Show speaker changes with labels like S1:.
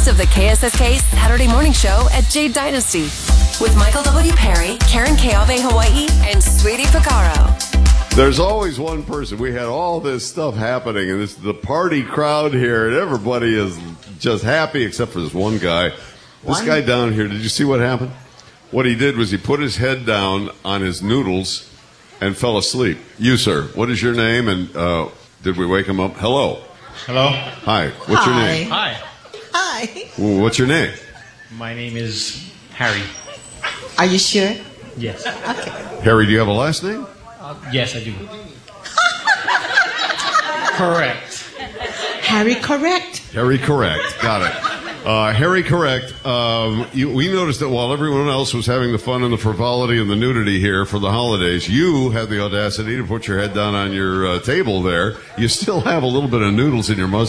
S1: hosts of the KSSK Saturday Morning Show at Jade Dynasty with Michael W. Perry, Karen Keave Hawaii, and Sweetie Picaro.
S2: There's always one person. We had all this stuff happening, and this the party crowd here, and everybody is just happy except for this one guy. This guy down here, did you see what happened? What he did was he put his head down on his noodles and fell asleep. You, sir, what is your name, and did we wake him up? Hello.
S3: Hello.
S2: Hi. What's your name?
S3: Hi.
S4: Hi.
S2: Well, what's your name?
S3: My name is Harry.
S4: Are you sure?
S3: Yes.
S4: Okay.
S2: Harry, do you have a last name?
S3: Yes, I do. Correct.
S4: Harry, correct.
S2: Harry Correct. Got it. Harry Correct. We noticed that while everyone else was having the fun and the frivolity and the nudity here for the holidays, you had the audacity to put your head down on your table there. You still have a little bit of noodles in your mouth.